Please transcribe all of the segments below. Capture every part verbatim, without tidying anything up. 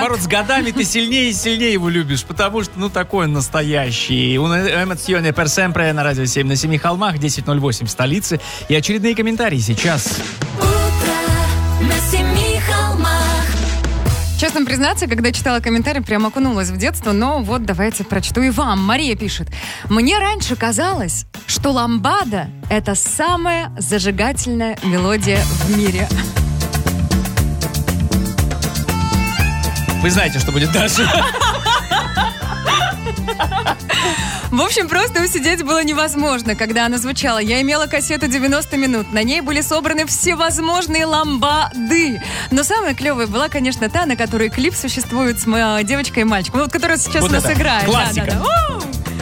наоборот, с годами ты сильнее и сильнее его любишь, потому что, ну, такой он настоящий. Эмоционе per sempre на радио семь на семи холмах, десять ноль восемь в столице. И очередные комментарии сейчас. Утро на семи холмах. Честно признаться, когда читала комментарий, прям окунулась в детство, но вот давайте прочту и вам. Мария пишет. Мне раньше казалось, что ламбада — это самая зажигательная мелодия в мире. Вы знаете, что будет дальше. В общем, просто усидеть было невозможно, когда она звучала. Я имела кассету девяносто минут. На ней были собраны всевозможные ламбады. Но самая клевая была, конечно, та, на которой клип существует с моей девочкой и мальчиком. Вот, которая сейчас вот у нас это играет. классика. Да, да, да.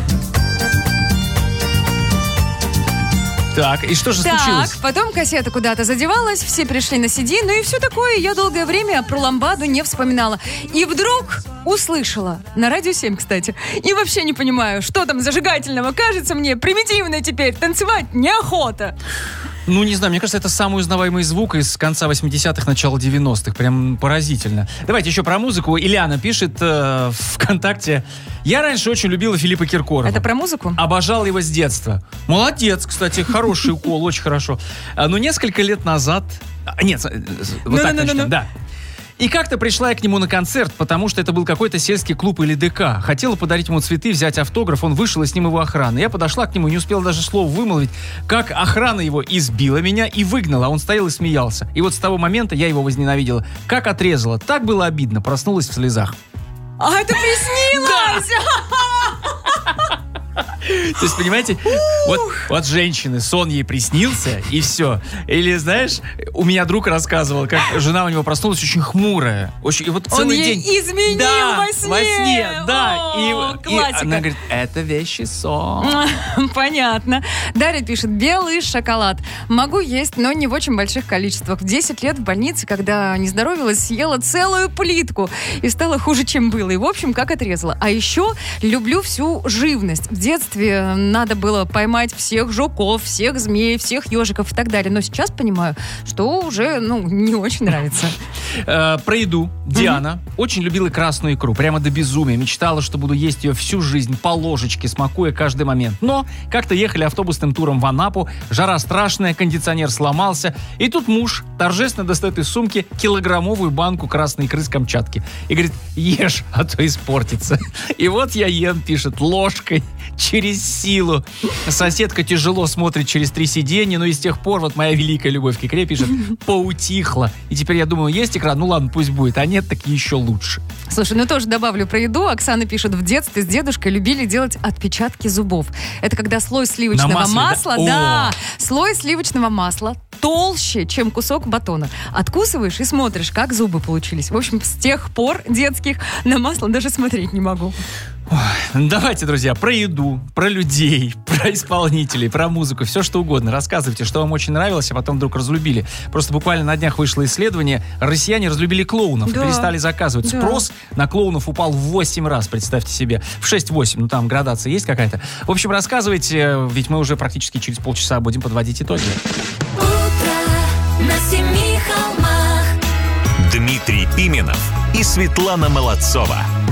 Так, и что же так, случилось? Потом кассета куда-то задевалась, все перешли на си ди, ну и все такое. Я долгое время про ламбаду не вспоминала. И вдруг услышала, на радио семь, кстати, и вообще не понимаю, что там зажигательного. Кажется мне примитивно теперь, танцевать неохота. Ну, не знаю, мне кажется, это самый узнаваемый звук из конца восьмидесятых, начала девяностых. Прям поразительно. Давайте еще про музыку. Ильяна пишет э, ВКонтакте. Я раньше очень любила Филиппа Киркорова. Это про музыку? Обожал его с детства. Молодец, кстати, хороший укол, очень хорошо. Но несколько лет назад... Нет, вот так начнем, да. И как-то пришла я к нему на концерт, потому что это был какой-то сельский клуб или ДК. Хотела подарить ему цветы, взять автограф, он вышел, и с ним его охрана. Я подошла к нему, не успела даже слова вымолвить, как охрана его избила меня и выгнала. Он стоял и смеялся. И вот с того момента я его возненавидела. Как отрезала. Так было обидно. Проснулась в слезах. А это приснилось! То есть, понимаете, вот, вот женщины, сон ей приснился, и все. Или, знаешь, у меня друг рассказывал, как жена у него проснулась очень хмурая. Очень, и вот целый Он ей день... изменил да, во сне! во сне, да. О, и, и она говорит, это вещи сон. Понятно. Дарья пишет, белый шоколад. Могу есть, но не в очень больших количествах. В десять лет в больнице, когда не здоровилась, съела целую плитку. И стало хуже, чем было. И, в общем, как отрезала. А еще люблю всю живность. В детстве надо было поймать всех жуков, всех змей, всех ежиков и так далее. Но сейчас понимаю, что уже, ну, не очень нравится. Про еду. Диана очень любила красную икру. Прямо до безумия. Мечтала, что буду есть ее всю жизнь по ложечке, смакуя каждый момент. Но как-то ехали автобусным туром в Анапу. Жара страшная, кондиционер сломался. И тут муж торжественно достает из сумки килограммовую банку красной икры с Камчатки. И говорит, ешь, а то испортится. И вот я ем, пишет, ложкой через силу. Соседка тяжело смотрит через три сиденья, но и с тех пор вот моя великая любовь к икре, пишет, поутихла. И теперь я думаю, есть икра? Ну ладно, пусть будет. А нет, так еще лучше. Слушай, ну тоже добавлю про еду. Оксана пишет, в детстве с дедушкой любили делать отпечатки зубов. Это когда слой сливочного На масле, масла, да? да, слой сливочного масла толще, чем кусок батона. Откусываешь и смотришь, как зубы получились. В общем, с тех пор детских на масло даже смотреть не могу. Ой, давайте, друзья, про еду, про людей, про исполнителей, про музыку, все что угодно. Рассказывайте, что вам очень нравилось, а потом вдруг разлюбили. Просто буквально на днях вышло исследование. Россияне разлюбили клоунов, да. перестали заказывать. Да. Спрос на клоунов упал в восемь раз, представьте себе. В шесть-восемь, ну там градация есть какая-то. В общем, рассказывайте, ведь мы уже практически через полчаса будем подводить итоги. Утро на семи холмах. Дмитрий Пименов и Светлана Молодцова.